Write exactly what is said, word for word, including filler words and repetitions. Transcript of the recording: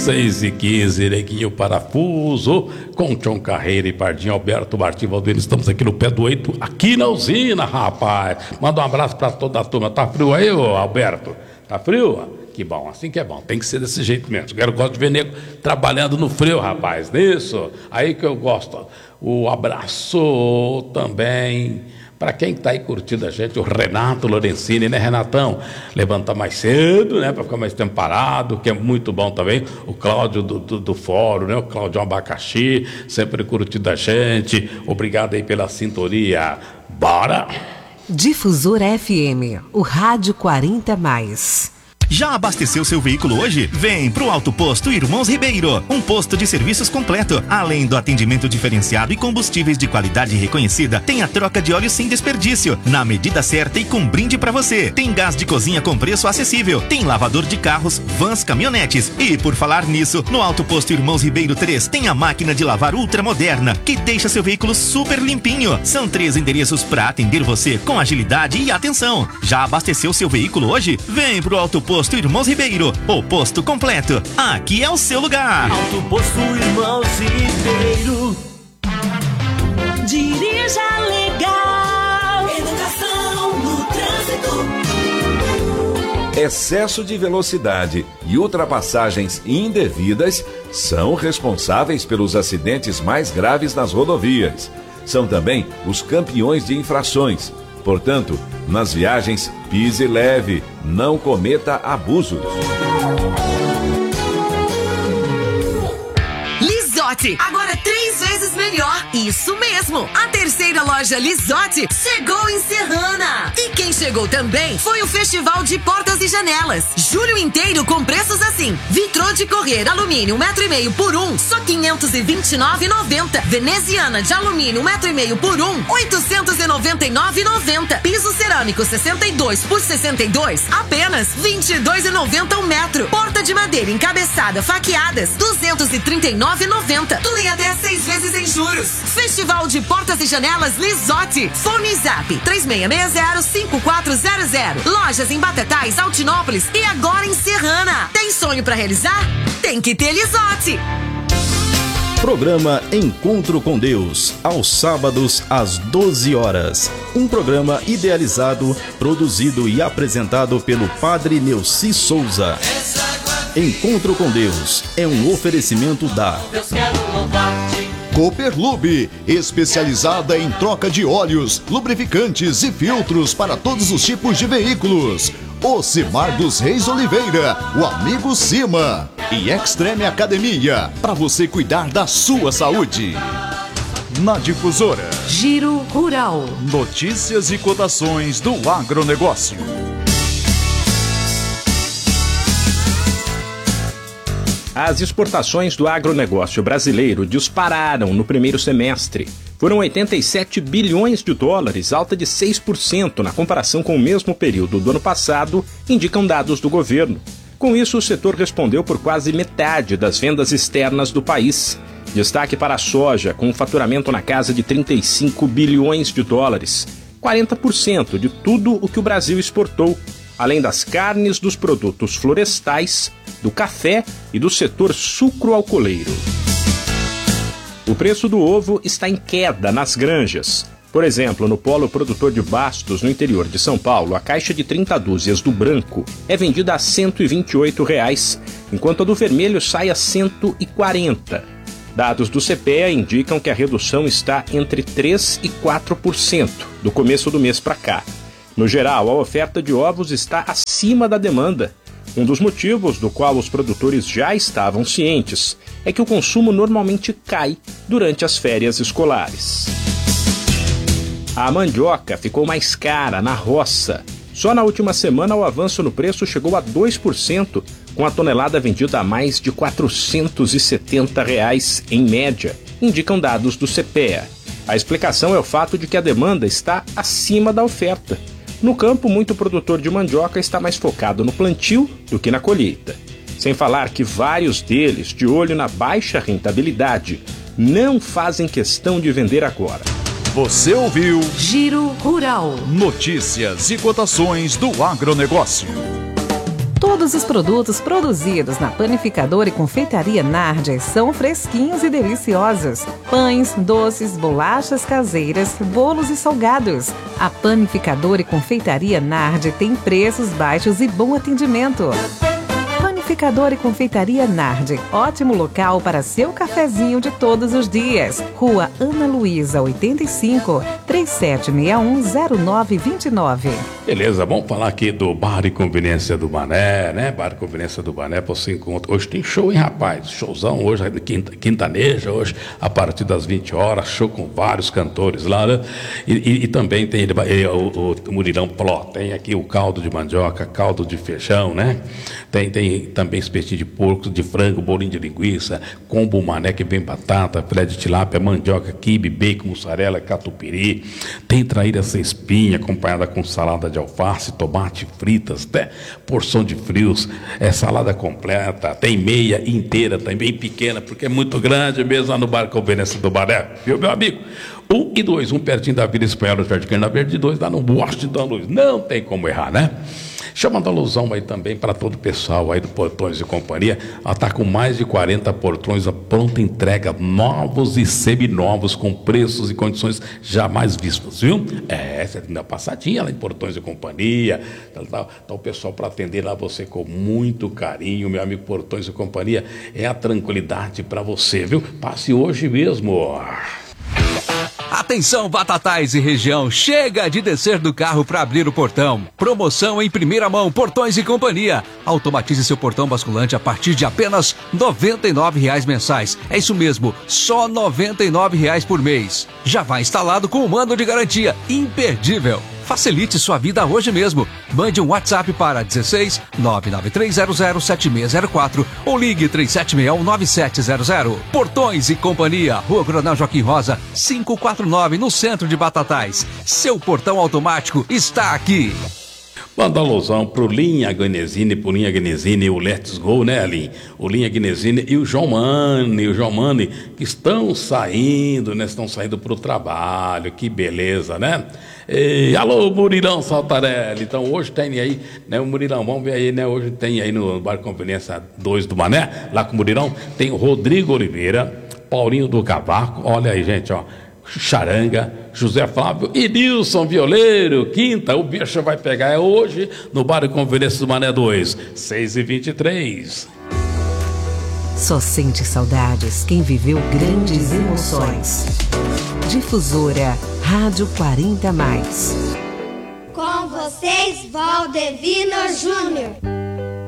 seis e quinze, Neguinho Parafuso, com Tião Carreira e Pardinho, Alberto Martins Valdeiro. Estamos aqui no pé do oito, aqui na usina, rapaz. Manda um abraço pra toda a turma. Tá frio aí, ô Alberto? Tá frio? Que bom, assim que é bom. Tem que ser desse jeito mesmo. Eu gosto de ver nego trabalhando no frio, rapaz. Nisso, aí que eu gosto. O abraço também para quem está aí curtindo a gente, o Renato Lorenzini, né, Renatão? Levanta mais cedo, né, para ficar mais tempo parado, que é muito bom também. O Cláudio do, do, do Fórum, né, o Cláudio Abacaxi, sempre curtindo a gente. Obrigado aí pela sintonia. Bora! Difusora F M, o Rádio quarenta mais. Já abasteceu seu veículo hoje? Vem pro Auto Posto Irmãos Ribeiro, um posto de serviços completo. Além do atendimento diferenciado e combustíveis de qualidade reconhecida, tem a troca de óleo sem desperdício, na medida certa e com brinde pra você. Tem gás de cozinha com preço acessível, tem lavador de carros, vans, caminhonetes. E por falar nisso, no Auto Posto Irmãos Ribeiro três tem a máquina de lavar ultramoderna, que deixa seu veículo super limpinho. São três endereços pra atender você com agilidade e atenção. Já abasteceu seu veículo hoje? Vem pro Auto Posto Posto Irmãos Ribeiro, o posto completo. Aqui é o seu lugar. Auto Posto Irmãos Ribeiro. Dirija legal. Educação no trânsito. Excesso de velocidade e ultrapassagens indevidas são responsáveis pelos acidentes mais graves nas rodovias. São também os campeões de infrações. Portanto, nas viagens, pise leve, não cometa abusos. Lisotti, agora três vezes melhor. Isso mesmo, a terceira loja Lisotti chegou em Serrana. E quem chegou também foi o Festival de Portas e Janelas. Julho inteiro com preços assim: vitrô de correr alumínio um metro e meio por um, só quinhentos e vinte e nove reais e noventa centavos. Veneziana de alumínio um metro e meio por um, oitocentos e noventa e nove reais e noventa centavos. Piso cerâmico sessenta e dois por sessenta e dois, apenas vinte e dois reais e noventa centavos um metro. Porta de madeira encabeçada faqueadas duzentos e trinta e nove reais e noventa centavos. Tudo em até seis vezes em juros. Festival de Portas e Janelas Lisotti. Fone Zap três seis seis zero cinco quatro zero zero. Lojas em Batatais, Altinópolis e agora em Serrana. Tem sonho pra realizar? Tem que ter Lisotti. Programa Encontro com Deus, aos sábados às doze horas. Um programa idealizado, produzido e apresentado pelo Padre Neuci Souza. Encontro com Deus é um oferecimento da Cooperlube, especializada em troca de óleos, lubrificantes e filtros para todos os tipos de veículos. Ocimar dos Reis Oliveira, o amigo Cima. E Extreme Academia, para você cuidar da sua saúde. Na Difusora, Giro Rural. Notícias e cotações do agronegócio. As exportações do agronegócio brasileiro dispararam no primeiro semestre. Foram oitenta e sete bilhões de dólares, alta de seis por cento na comparação com o mesmo período do ano passado, indicam dados do governo. Com isso, o setor respondeu por quase metade das vendas externas do país. Destaque para a soja, com um faturamento na casa de trinta e cinco bilhões de dólares, quarenta por cento de tudo o que o Brasil exportou, além das carnes, dos produtos florestais, do café e do setor sucro-alcooleiro. O preço do ovo está em queda nas granjas. Por exemplo, no polo produtor de Bastos, no interior de São Paulo, a caixa de trinta dúzias do branco é vendida a cento e vinte e oito reais, enquanto a do vermelho sai a cento e quarenta. Dados do C P E A indicam que a redução está entre três por cento e quatro por cento do começo do mês para cá. No geral, a oferta de ovos está acima da demanda. Um dos motivos do qual os produtores já estavam cientes é que o consumo normalmente cai durante as férias escolares. A mandioca ficou mais cara na roça. Só na última semana o avanço no preço chegou a dois por cento, com a tonelada vendida a mais de quatrocentos e setenta reais em média, indicam dados do C P E A. A explicação é o fato de que a demanda está acima da oferta. No campo, muito produtor de mandioca está mais focado no plantio do que na colheita. Sem falar que vários deles, de olho na baixa rentabilidade, não fazem questão de vender agora. Você ouviu Giro Rural. Notícias e cotações do agronegócio. Todos os produtos produzidos na Panificadora e Confeitaria Nardi são fresquinhos e deliciosos. Pães, doces, bolachas caseiras, bolos e salgados. A Panificadora e Confeitaria Nardi tem preços baixos e bom atendimento. Panificadora e Confeitaria Nardi, ótimo local para seu cafezinho de todos os dias. Rua Ana Luísa, oitenta e cinco, três sete seis um, zero nove dois nove. Beleza, vamos falar aqui do Bar e Conveniência do Mané, né? Bar e Conveniência do Mané, você encontra. Hoje tem show, hein, rapaz? Showzão hoje, quinta, quintaneja, hoje, a partir das vinte horas, show com vários cantores lá, né? E, e, e também tem ele, o, o Murilão Pló, tem aqui o caldo de mandioca, caldo de feijão, né? Tem, tem também espetinho de porco, de frango, bolinho de linguiça, combo Mané que vem batata, filé de tilápia, mandioca, quibe, bacon, mussarela, catupiry. Tem traíra sem espinha, acompanhada com salada de alface, tomate, fritas, até porção de frios, é salada completa, tem meia inteira também, pequena, porque é muito grande mesmo lá no Bar Conveniência do Mané, viu, meu amigo? Um e dois, um pertinho da Vila Espanhola, no Jardim Carna Verde, dois lá no Washington Luiz, não tem como errar, né? Chamando a alusão aí também para todo o pessoal aí do Portões e Companhia, ela está com mais de quarenta portões a pronta entrega, novos e seminovos, com preços e condições jamais vistos, viu? É, você tem uma passadinha lá em Portões e Companhia, tá, tá o pessoal para atender lá você com muito carinho, meu amigo. Portões e Companhia é a tranquilidade para você, viu? Passe hoje mesmo. Atenção, Batatais e região, chega de descer do carro para abrir o portão. Promoção em primeira mão, Portões e Companhia. Automatize seu portão basculante a partir de apenas noventa e nove reais mensais. É isso mesmo, só noventa e nove reais por mês. Já vai instalado com o mando de garantia imperdível. Facilite sua vida hoje mesmo. Mande um WhatsApp para dezesseis, nove nove três zero zero, sete seis zero quatro ou ligue três sete seis um, nove sete zero zero. Portões e Companhia, Rua Coronel Joaquim Rosa, quinhentos e quarenta e nove, no centro de Batatais. Seu portão automático está aqui. Manda alusão pro Linha Gnesini, pro Linha Gnesini e o Let's Go, né, Aline? O Linha Gnesini e o João Mani, o João Mani, que estão saindo, né? Estão saindo pro trabalho, que beleza, né? E, alô, Murilão Saltarelli. Então hoje tem aí, né, o Murilão, vamos ver aí, né? Hoje tem aí no Bar Conveniência dois do Mané, lá com o Murilão, tem o Rodrigo Oliveira, Paulinho do Cavaco, olha aí, gente, ó. Charanga, José Flávio e Nilson Violeiro. Quinta, o bicho vai pegar é hoje no Bar e Conveniência do Mané dois, seis e vinte e três. Só sente saudades quem viveu grandes emoções. Difusora Rádio quarenta mais. Com vocês, Valdevino Júnior.